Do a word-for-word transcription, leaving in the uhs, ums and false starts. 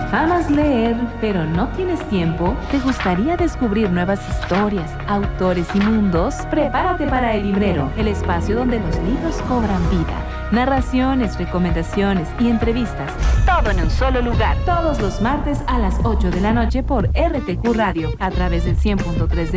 ¿Amas leer, pero no tienes tiempo? ¿Te gustaría descubrir nuevas historias, autores y mundos? Prepárate para El Librero, el espacio donde los libros cobran vida. Narraciones, recomendaciones y entrevistas. Todo en un solo lugar. Todos los martes a las ocho de la noche por R T Q Radio, a través del cien punto tres de